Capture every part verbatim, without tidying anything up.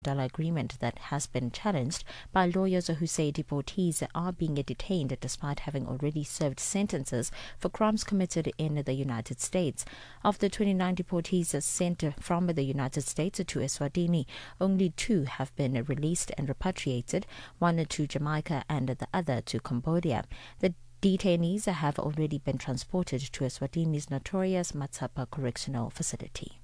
dollar agreement that has been challenged by lawyers who say deportees are being detained despite having already served sentences for crimes committed in the United States. Of the twenty-nine deportees sent from the United States to Eswatini, only two have been released and repatriated, one to Jamaica and the other to Cambodia. The detainees have already been transported to Eswatini's notorious Matsapa Correctional Facility.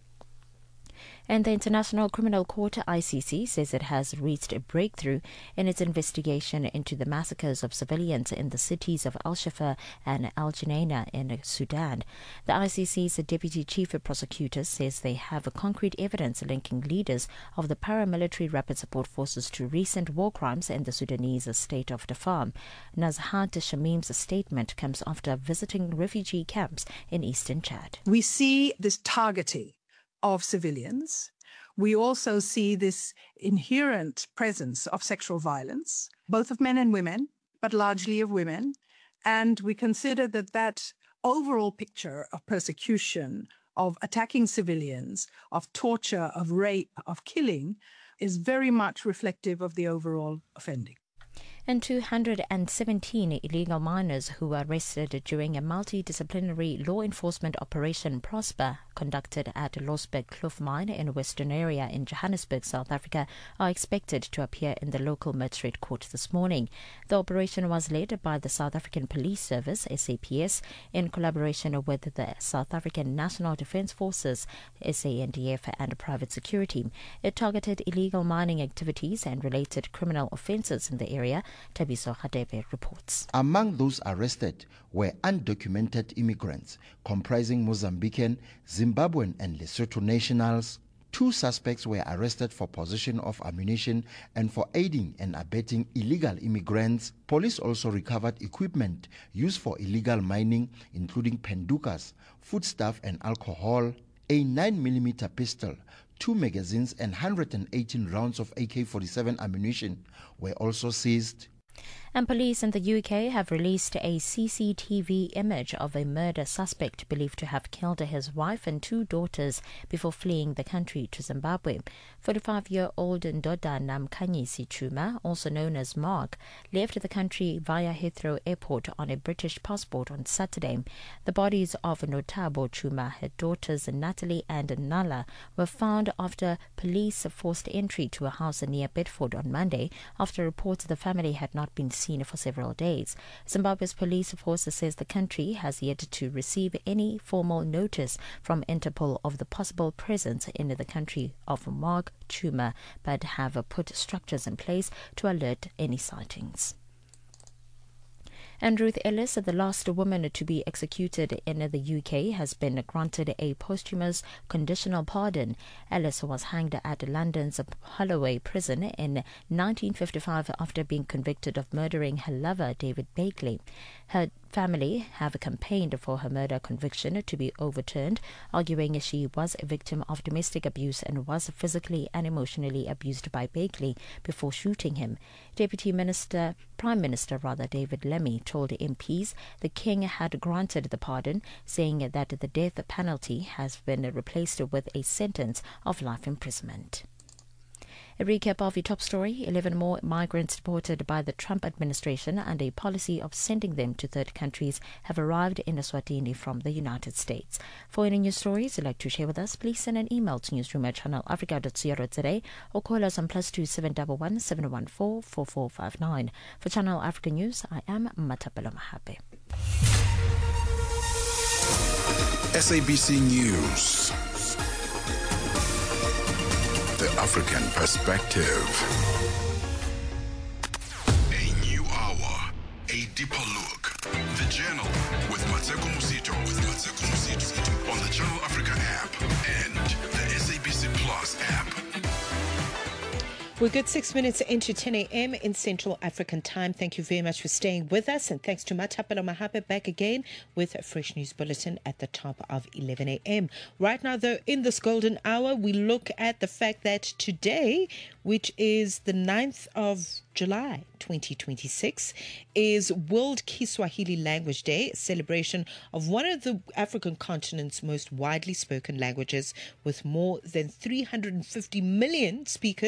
And the International Criminal Court, I C C, says it has reached a breakthrough in its investigation into the massacres of civilians in the cities of Al-Shafaa and Al-Junaina in Sudan. The I C C's Deputy Chief Prosecutor says they have concrete evidence linking leaders of the paramilitary rapid support forces to recent war crimes in the Sudanese state of Darfur. Nazhat Shamim's statement comes after visiting refugee camps in eastern Chad. We see this targeting of civilians. We also see this inherent presence of sexual violence, both of men and women, but largely of women. And we consider that that overall picture of persecution, of attacking civilians, of torture, of rape, of killing, is very much reflective of the overall offending. And two hundred seventeen illegal miners who were arrested during a multidisciplinary law enforcement operation Prosper conducted at Losberg Kloof Mine in Western Area in Johannesburg, South Africa, are expected to appear in the local magistrate court this morning. The operation was led by the South African Police Service, S A P S, in collaboration with the South African National Defence Forces, S A N D F, and private security. It targeted illegal mining activities and related criminal offences in the area. Tabiso Hadebe reports. Among those arrested were undocumented immigrants comprising Mozambican, Zimbabwean and Lesotho nationals. Two suspects were arrested for possession of ammunition and for aiding and abetting illegal immigrants. Police also recovered equipment used for illegal mining, including pendukas, foodstuff and alcohol. A nine millimeter pistol, two magazines and one hundred eighteen rounds of A K forty-seven ammunition were also seized. And police in the U K have released a C C T V image of a murder suspect believed to have killed his wife and two daughters before fleeing the country to Zimbabwe. forty-five-year-old Ndoda Namkhanyisi Chuma, also known as Mark, left the country via Heathrow Airport on a British passport on Saturday. The bodies of Notabo Chuma, her daughters Natalie and Nala, were found after police forced entry to a house near Bedford on Monday after reports the family had not been seen for several days. Zimbabwe's police force says the country has yet to receive any formal notice from Interpol of the possible presence in the country of Mark Chuma, but have put structures in place to alert any sightings. And Ruth Ellis, the last woman to be executed in the U K, has been granted a posthumous conditional pardon. Ellis was hanged at London's Holloway prison in nineteen fifty-five after being convicted of murdering her lover, David Bakley. Her family have campaigned for her murder conviction to be overturned, arguing she was a victim of domestic abuse and was physically and emotionally abused by Bakley before shooting him. Deputy Minister, Prime Minister rather, David Lemmy told M Ps the King had granted the pardon, saying that the death penalty has been replaced with a sentence of life imprisonment. A recap of your top story: eleven more migrants deported by the Trump administration and a policy of sending them to third countries have arrived in Eswatini from the United States. For any news stories you'd like to share with us, please send an email to newsroom at channel africa dot co dot za or call us on plus two seven one one seven one four four four five nine. For Channel Africa News, I am Matapelo Mahape. S A B C News. The African Perspective. A new hour, a deeper look. The Journal with Mateko Musito, with Mateko Musito on the Channel Africa app and the S A B C Plus app. We're good six minutes into ten a.m. in Central African time. Thank you very much for staying with us. And thanks to Matapelo Mahape back again with a fresh news bulletin at the top of eleven a.m. Right now, though, in this golden hour, we look at the fact that today, which is the ninth of July twenty twenty-six, is World Kiswahili Language Day, a celebration of one of the African continent's most widely spoken languages with more than three hundred fifty million speakers.